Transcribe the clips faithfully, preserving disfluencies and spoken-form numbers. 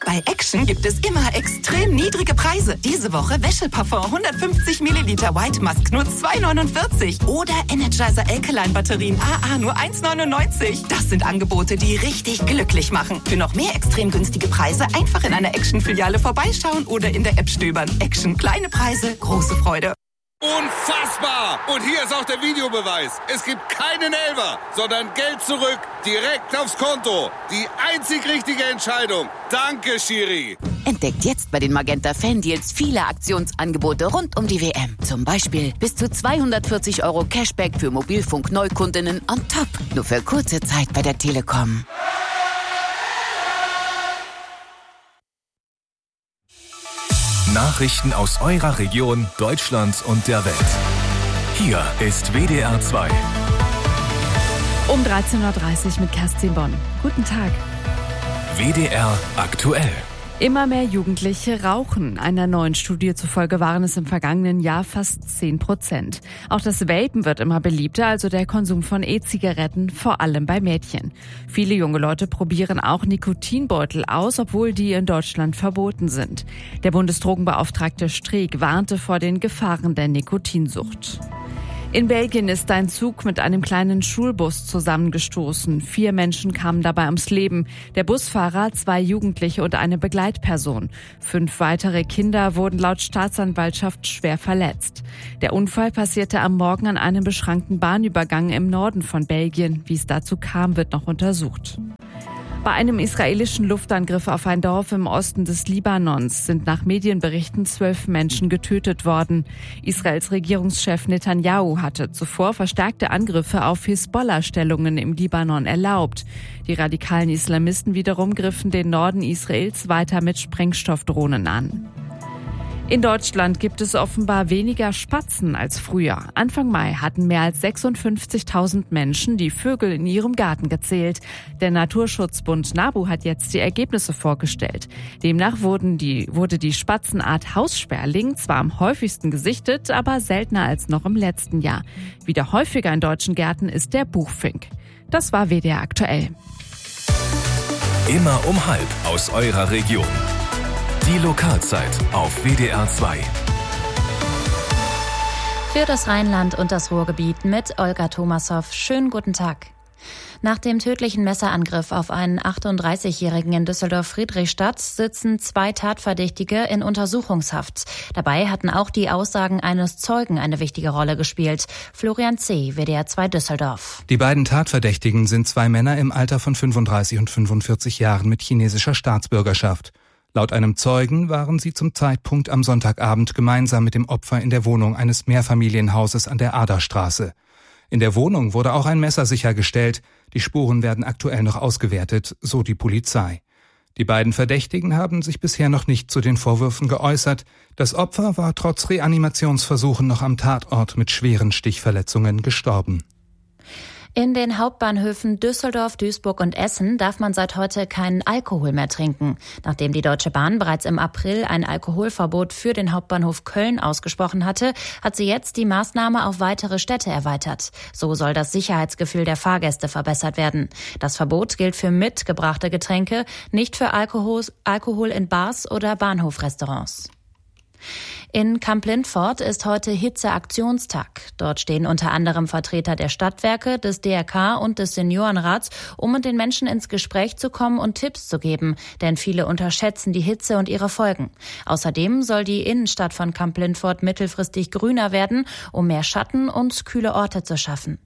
Bei Action gibt es immer extrem niedrige Preise. Diese Woche Wäscheparfum hundertfünfzig Milliliter White Musk nur zwei neunundvierzig. Oder Energizer Alkaline Batterien A A nur eins neunundneunzig. Das sind Angebote, die richtig glücklich machen. Für noch mehr extrem günstige Preise einfach in einer Action-Filiale vorbeischauen oder in der App stöbern. Action, kleine Preise, große Freude. Unfassbar! Und hier ist auch der Videobeweis. Es gibt keinen Elfer, sondern Geld zurück, direkt aufs Konto. Die einzig richtige Entscheidung. Danke, Schiri. Entdeckt jetzt bei den Magenta Fan-Deals viele Aktionsangebote rund um die W M. Zum Beispiel bis zu zweihundertvierzig Euro Cashback für Mobilfunk-Neukundinnen on top. Nur für kurze Zeit bei der Telekom. Nachrichten aus eurer Region, Deutschland und der Welt. Hier ist W D R zwei. Um dreizehn Uhr dreißig mit Kerstin Bonn. Guten Tag. W D R aktuell. Immer mehr Jugendliche rauchen. Einer neuen Studie zufolge waren es im vergangenen Jahr fast zehn Prozent. Auch das Vapen wird immer beliebter, also der Konsum von E-Zigaretten, vor allem bei Mädchen. Viele junge Leute probieren auch Nikotinbeutel aus, obwohl die in Deutschland verboten sind. Der Bundesdrogenbeauftragte Streeck warnte vor den Gefahren der Nikotinsucht. In Belgien ist ein Zug mit einem kleinen Schulbus zusammengestoßen. Vier Menschen kamen dabei ums Leben. Der Busfahrer, zwei Jugendliche und eine Begleitperson. Fünf weitere Kinder wurden laut Staatsanwaltschaft schwer verletzt. Der Unfall passierte am Morgen an einem beschrankten Bahnübergang im Norden von Belgien. Wie es dazu kam, wird noch untersucht. Bei einem israelischen Luftangriff auf ein Dorf im Osten des Libanons sind nach Medienberichten zwölf Menschen getötet worden. Israels Regierungschef Netanyahu hatte zuvor verstärkte Angriffe auf Hisbollah-Stellungen im Libanon erlaubt. Die radikalen Islamisten wiederum griffen den Norden Israels weiter mit Sprengstoffdrohnen an. In Deutschland gibt es offenbar weniger Spatzen als früher. Anfang Mai hatten mehr als sechsundfünfzigtausend Menschen die Vögel in ihrem Garten gezählt. Der Naturschutzbund NABU hat jetzt die Ergebnisse vorgestellt. Demnach wurden die, wurde die Spatzenart Haussperling zwar am häufigsten gesichtet, aber seltener als noch im letzten Jahr. Wieder häufiger in deutschen Gärten ist der Buchfink. Das war W D R aktuell. Immer um halb aus eurer Region. Die Lokalzeit auf W D R zwei. Für das Rheinland und das Ruhrgebiet mit Olga Thomashoff. Schönen guten Tag. Nach dem tödlichen Messerangriff auf einen achtunddreißigjährigen in Düsseldorf-Friedrichstadt sitzen zwei Tatverdächtige in Untersuchungshaft. Dabei hatten auch die Aussagen eines Zeugen eine wichtige Rolle gespielt. Florian C., W D R zwei Düsseldorf. Die beiden Tatverdächtigen sind zwei Männer im Alter von fünfunddreißig und fünfundvierzig Jahren mit chinesischer Staatsbürgerschaft. Laut einem Zeugen waren sie zum Zeitpunkt am Sonntagabend gemeinsam mit dem Opfer in der Wohnung eines Mehrfamilienhauses an der Aderstraße. In der Wohnung wurde auch ein Messer sichergestellt. Die Spuren werden aktuell noch ausgewertet, so die Polizei. Die beiden Verdächtigen haben sich bisher noch nicht zu den Vorwürfen geäußert. Das Opfer war trotz Reanimationsversuchen noch am Tatort mit schweren Stichverletzungen gestorben. In den Hauptbahnhöfen Düsseldorf, Duisburg und Essen darf man seit heute keinen Alkohol mehr trinken. Nachdem die Deutsche Bahn bereits im April ein Alkoholverbot für den Hauptbahnhof Köln ausgesprochen hatte, hat sie jetzt die Maßnahme auf weitere Städte erweitert. So soll das Sicherheitsgefühl der Fahrgäste verbessert werden. Das Verbot gilt für mitgebrachte Getränke, nicht für Alkohol, Alkohol in Bars oder Bahnhofrestaurants. In Kamp-Lindfort ist heute Hitzeaktionstag. Dort stehen unter anderem Vertreter der Stadtwerke, des D R K und des Seniorenrats, um mit den Menschen ins Gespräch zu kommen und Tipps zu geben, denn viele unterschätzen die Hitze und ihre Folgen. Außerdem soll die Innenstadt von Kamp-Lindfort mittelfristig grüner werden, um mehr Schatten und kühle Orte zu schaffen.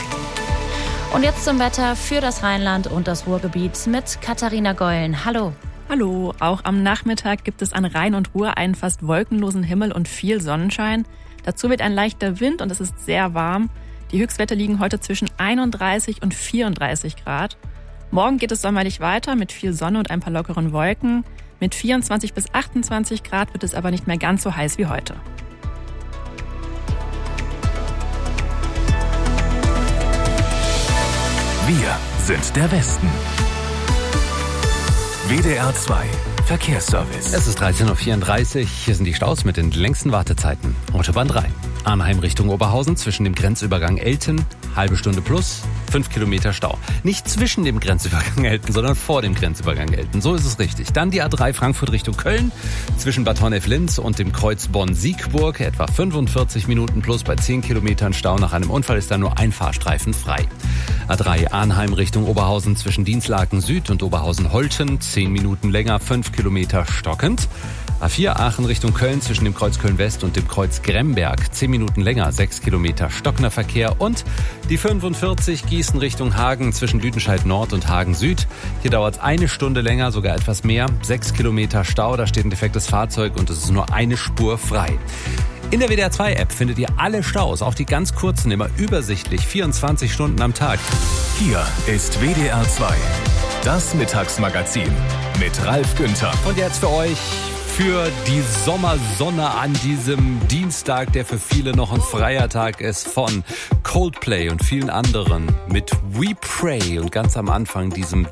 Und jetzt zum Wetter für das Rheinland und das Ruhrgebiet mit Katharina Geulen. Hallo. Hallo, auch am Nachmittag gibt es an Rhein und Ruhr einen fast wolkenlosen Himmel und viel Sonnenschein. Dazu wird ein leichter Wind und es ist sehr warm. Die Höchstwerte liegen heute zwischen einunddreißig und vierunddreißig Grad. Morgen geht es sommerlich weiter mit viel Sonne und ein paar lockeren Wolken. Mit vierundzwanzig bis achtundzwanzig Grad wird es aber nicht mehr ganz so heiß wie heute. Wir sind der Westen. W D R zwei Verkehrsservice. Es ist dreizehn Uhr vierunddreißig. Hier sind die Staus mit den längsten Wartezeiten. Autobahn drei. Arnheim Richtung Oberhausen zwischen dem Grenzübergang Elten, halbe Stunde plus. fünf Kilometer Stau. Nicht zwischen dem Grenzübergang Elten, sondern vor dem Grenzübergang Elten. So ist es richtig. Dann die A drei Frankfurt Richtung Köln. Zwischen Bad Honnef-Linz und dem Kreuz Bonn-Siegburg. Etwa fünfundvierzig Minuten plus bei zehn Kilometern Stau. Nach einem Unfall ist da nur ein Fahrstreifen frei. A drei Arnheim Richtung Oberhausen zwischen Dinslaken Süd und Oberhausen-Holten. zehn Minuten länger, fünf Kilometer stockend. A vier Aachen Richtung Köln zwischen dem Kreuz Köln-West und dem Kreuz Gremberg. zehn Minuten länger, sechs Kilometer stockender Verkehr. Und die fünfundvierzig Gießen Richtung Hagen zwischen Lüdenscheid Nord und Hagen Süd. Hier dauert es eine Stunde länger, sogar etwas mehr. sechs Kilometer Stau, da steht ein defektes Fahrzeug und es ist nur eine Spur frei. In der W D R zwei App findet ihr alle Staus, auch die ganz kurzen, immer übersichtlich, vierundzwanzig Stunden am Tag. Hier ist W D R zwei, das Mittagsmagazin mit Ralf Günther. Und jetzt für euch, für die Sommersonne an diesem Dienstag, der für viele noch ein freier Tag ist, von Coldplay und vielen anderen mit We Pray und ganz am Anfang diesem